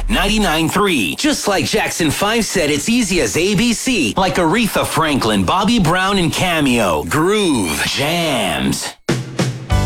99.3. Just like Jackson 5 said, it's easy as ABC. Like Aretha Franklin, Bobby Brown, and Cameo. Groove. Jams.